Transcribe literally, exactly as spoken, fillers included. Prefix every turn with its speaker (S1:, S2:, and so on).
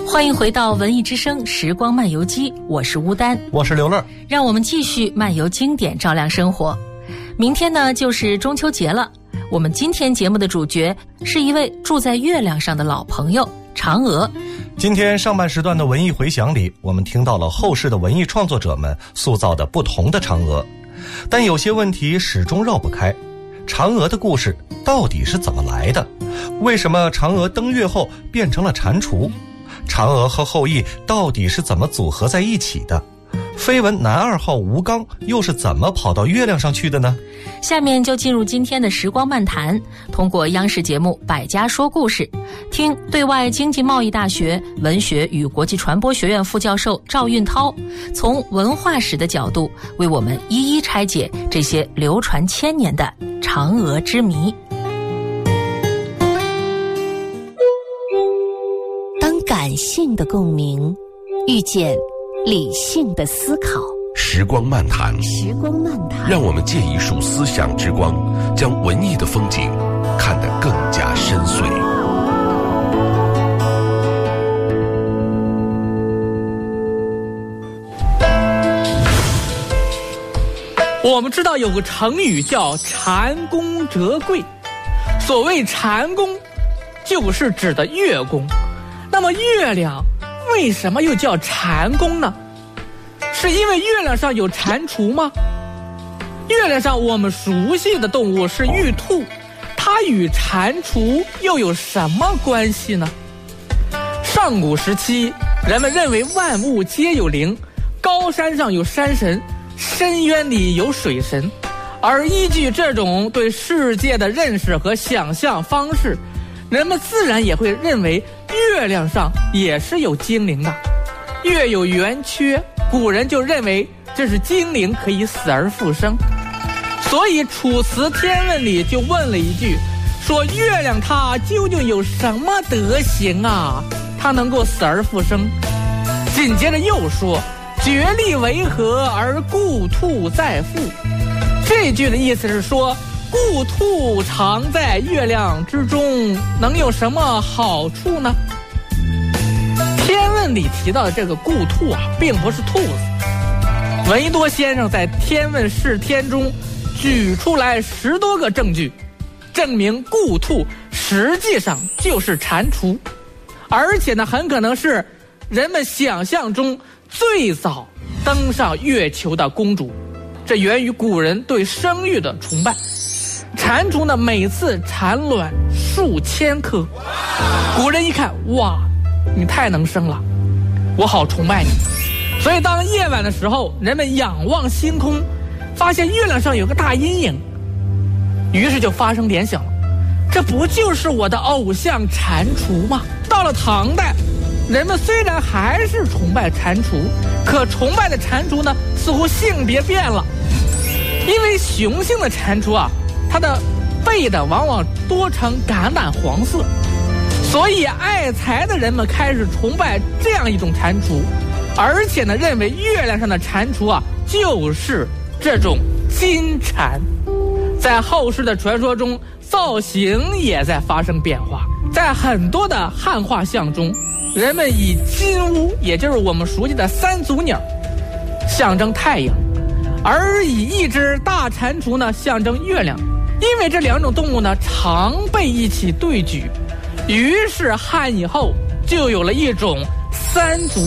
S1: 欢迎回到文艺之声时光漫游记，我是乌丹，
S2: 我是刘乐，
S1: 让我们继续漫游经典，照亮生活。明天呢就是中秋节了，我们今天节目的主角是一位住在月亮上的老朋友嫦娥。
S2: 今天上半时段的文艺回响里，我们听到了后世的文艺创作者们塑造的不同的嫦娥，但有些问题始终绕不开。嫦娥的故事到底是怎么来的？为什么嫦娥登月后变成了蟾蜍？嫦娥和后羿到底是怎么组合在一起的？绯闻男二号吴刚又是怎么跑到月亮上去的呢？
S1: 下面就进入今天的时光漫谈，通过央视节目《百家说故事》，听对外经济贸易大学文学与国际传播学院副教授赵运涛从文化史的角度为我们一一拆解这些流传千年的嫦娥之谜。当感性的共鸣遇见理性的思考，
S3: 时光漫谈，
S1: 时光漫谈，
S3: 让我们借一束思想之光，将文艺的风景看得更加深邃。
S4: 我们知道有个成语叫蟾宫折桂，所谓蟾宫就是指的月宫。那么月亮为什么又叫蟾宫呢？是因为月亮上有蟾蜍吗？月亮上我们熟悉的动物是玉兔，它与蟾蜍又有什么关系呢？上古时期，人们认为万物皆有灵，高山上有山神，深渊里有水神，而依据这种对世界的认识和想象方式，人们自然也会认为月亮上也是有精灵的。月有圆缺，古人就认为这是精灵可以死而复生，所以《楚辞天问》里就问了一句，说月亮它究竟有什么德行啊，它能够死而复生？紧接着又说，绝力为何而故兔再复？这句的意思是说，故兔常在月亮之中，能有什么好处呢？天问里提到的这个故兔啊，并不是兔子。闻一多先生在《天问释天》中举出来十多个证据，证明故兔实际上就是蟾蜍，而且呢，很可能是人们想象中最早登上月球的公主。这源于古人对生育的崇拜。蟾蜍呢，每次产卵数千颗，古人一看，哇，你太能生了，我好崇拜你。所以当夜晚的时候，人们仰望星空，发现月亮上有个大阴影，于是就发生联想了，这不就是我的偶像蟾蜍吗？到了唐代，人们虽然还是崇拜蟾蜍，可崇拜的蟾蜍呢，似乎性别变了。因为雄性的蟾蜍啊，它的背的往往多呈橄榄黄色，所以爱财的人们开始崇拜这样一种蟾蜍，而且呢，认为月亮上的蟾蜍啊，就是这种金蟾。在后世的传说中，造型也在发生变化。在很多的汉画像中，人们以金乌，也就是我们熟悉的三足鸟，象征太阳，而以一只大蟾蜍呢，象征月亮。因为这两种动物呢，常被一起对举，于是汉以后就有了一种三足